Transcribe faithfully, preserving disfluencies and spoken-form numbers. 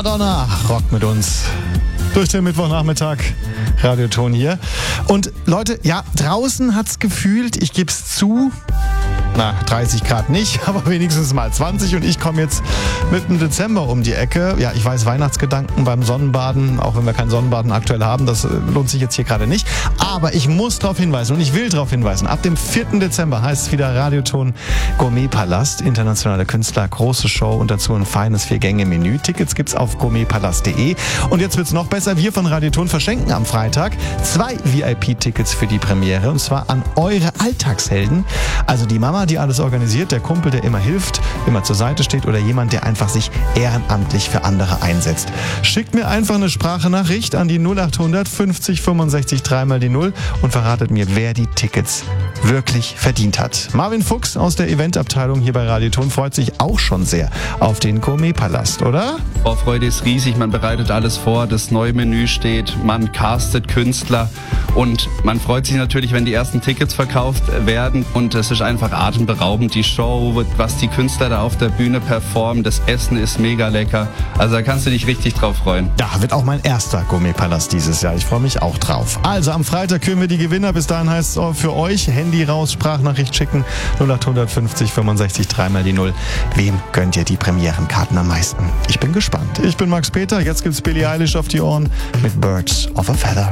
Madonna rockt mit uns durch den Mittwochnachmittag. Radioton hier. Und Leute, ja, draußen hat's gefühlt, ich geb's zu, na, dreißig Grad nicht, aber wenigstens mal zwanzig und ich komme jetzt mit dem Dezember um die Ecke. Ja, ich weiß, Weihnachtsgedanken beim Sonnenbaden, auch wenn wir kein Sonnenbaden aktuell haben, das lohnt sich jetzt hier gerade nicht. Aber ich muss darauf hinweisen und ich will darauf hinweisen, ab dem vierten Dezember heißt es wieder Radioton Gourmetpalast, internationale Künstler, große Show und dazu ein feines Vier-Gänge-Menü. Tickets gibt's auf gourmetpalast punkt de und jetzt wird's noch besser, wir von Radioton verschenken am Freitag zwei V I P-Tickets für die Premiere und zwar an eure Alltagshelden, also die Mama, die alles organisiert, der Kumpel, der immer hilft, immer zur Seite steht oder jemand, der einfach sich ehrenamtlich für andere einsetzt. Schickt mir einfach eine Sprachnachricht an die null achthundert fünfzig fünfundsechzig drei mal die null und verratet mir, wer die Tickets wirklich verdient hat. Marvin Fuchs aus der Eventabteilung hier bei Radioton freut sich auch schon sehr auf den Gourmetpalast, oder? Vorfreude ist riesig, man bereitet alles vor, das neue Menü steht, man castet Künstler und man freut sich natürlich, wenn die ersten Tickets verkauft werden und es ist einfach atemberaubend, die Show, was die Künstler da auf der Bühne performen, das Essen ist mega lecker, also da kannst du dich richtig drauf freuen. Da wird auch mein erster Gourmetpalast dieses Jahr, ich freue mich auch drauf. Also am Freitag küren wir die Gewinner, bis dahin heißt es für euch, Handy raus, Sprachnachricht schicken, null achthundert fünfzig fünfundsechzig drei mal die null. Wem gönnt ihr die Premierenkarten am meisten? Ich bin gespannt. Ich bin Max Peter, jetzt gibt's Billie Eilish auf die Ohren mit Birds of a Feather.